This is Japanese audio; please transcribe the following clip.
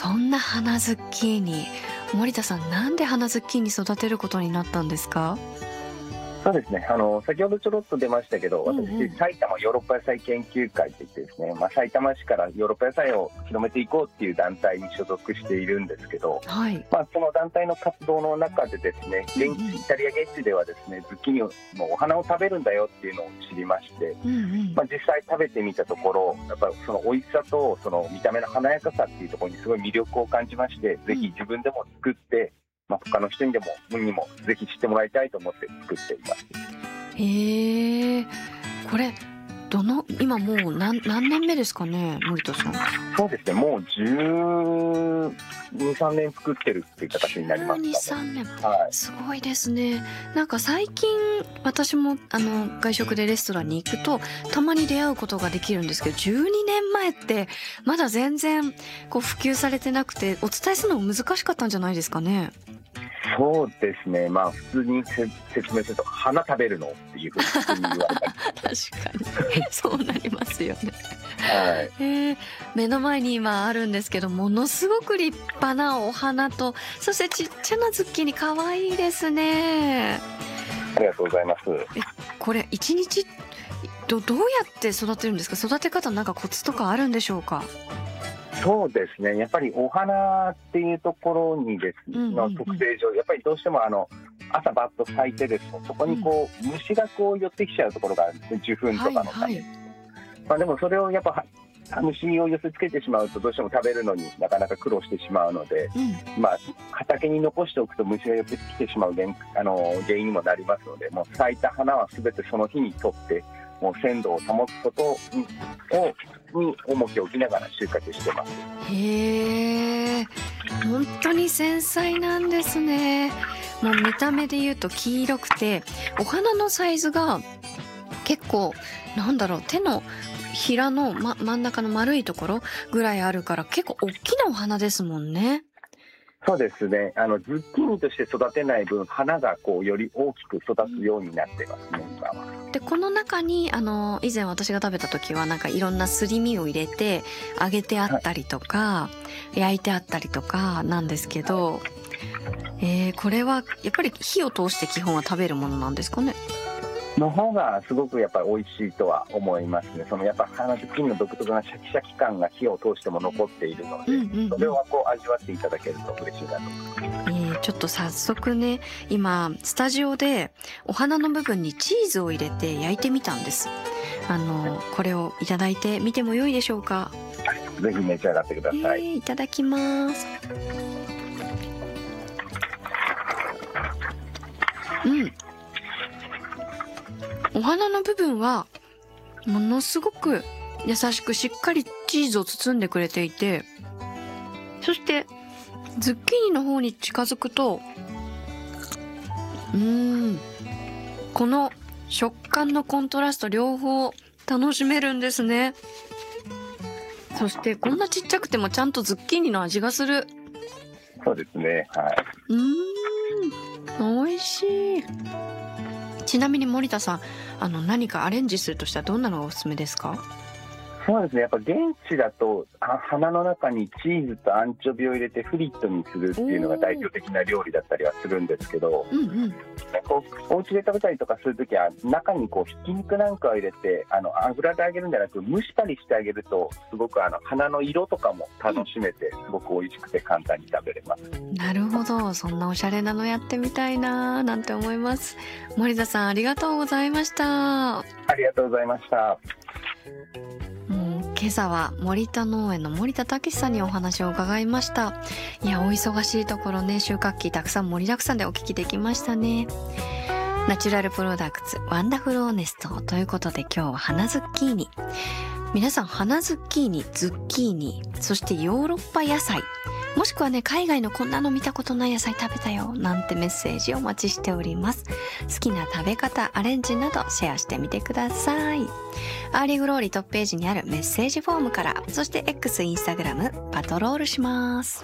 そんな花ズッキーニ、森田さん、なんで花ズッキーニ育てることになったんですか？ そうですね、先ほどちょろっと出ましたけど、私、埼玉ヨーロッパ野菜研究会といってですね、埼玉市からヨーロッパ野菜を広めていこうっていう団体に所属しているんですけど、 はい。 その団体の活動の中でですね、イタリア現地ではですね、ズッキーニのお花を食べるんだよっていうのを知りまして、実際食べてみたところ、やっぱりその美味しさとその見た目の華やかさっていうところにすごい魅力を感じまして、ぜひ自分でも作って、他の人にもぜひ知ってもらいたいと思って作っています。 へえ、これ今もう何年目ですかね、森田さん。 そうですね、もう12、3年作ってるっていう形になりますかね。 12、3年、 はい、 すごいですね。なんか最近私も外食でレストランに行くとたまに出会うことができるんですけど、12年前ってまだ全然こう普及されてなくて、お伝えするの難しかったんじゃないですかね。 そうですね、普通に説明すると花食べるのっていうふうに普通に言われたり確かにそうなりますよね。 はい、 目の前に今あるんですけど、ものすごく立派なお花と、そしてちっちゃなズッキーニ、可愛いですね。 ありがとうございます。 これ一日どうやって育てるんですか？育て方なんかコツとかあるんでしょうか？ そうですね、やっぱりお花っていうところにの特性上、やっぱりどうしても朝バッと咲いてですと、そこに虫が寄ってきちゃうところがあるんですね、受粉とかのために。でもそれをやっぱ虫を寄せつけてしまうと、どうしても食べるのになかなか苦労してしまうので、畑に残しておくと虫が寄ってきてしまう原因にもなりますので、もう咲いた花は全てその日に取って、もう鮮度を保つことに重きを置きながら収穫してます。 へえ、本当に繊細なんですね。もう見た目で言うと黄色くて、お花のサイズが結構手のひらの、真ん中の丸いところぐらいあるから、結構大きなお花ですもんね。 そうですね、ズッキーニとして育てない分、花がより大きく育つようになってますね、今は。 でこの中に以前私が食べた時は、なんかいろんなすり身を入れて揚げてあったりとか、焼いてあったりとかなんですけど、これはやっぱり火を通して基本は食べるものなんですかね？ の方がすごくやっぱり美味しいとは思いますね。やっぱ花ズッキーニの独特なシャキシャキ感が火を通しても残っているので、それを味わっていただけると嬉しいなと思います。 ちょっと早速ね、今スタジオでお花の部分にチーズを入れて焼いてみたんです。これをいただいてみても良いでしょうか？ ぜひ召し上がってください。 いただきます。お花の部分はものすごく優しくしっかりチーズを包んでくれていて、そしてズッキーニの方に近づくと、この食感のコントラスト両方楽しめるんですね。そしてこんなちっちゃくてもちゃんとズッキーニの味がする。 そうですね、はい。 美味しい。ちなみに森田さん、何かアレンジするとしたらどんなのがおすすめですか？ そうですね、やっぱ現地だと花の中にチーズとアンチョビを入れてフリットにするっていうのが代表的な料理だったりはするんですけど、お家で食べたりとかするときは中にひき肉なんかを入れて油で揚げるんじゃなく蒸したりしてあげると、すごく花の色とかも楽しめて、すごく美味しくて簡単に食べれます。 なるほど、そんなおしゃれなのやってみたいななんて思います。森田さん、ありがとうございました。 ありがとうございました。 今朝は森田農園の森田武さんにお話を伺いました。いや、お忙しいところね、収穫期たくさん盛りだくさんでお聞きできましたね。ナチュラルプロダクツワンダフルオネストということで、今日は花ズッキーニ。皆さん、花ズッキーニ、ズッキーニ、そしてヨーロッパ野菜、もしくはね、海外のこんなの見たことない野菜食べたよなんてメッセージをお待ちしております。好きな食べ方、アレンジなどシェアしてみてください。アーリーグローリートップページにあるメッセージフォームから、そして X、インスタグラムパトロールします。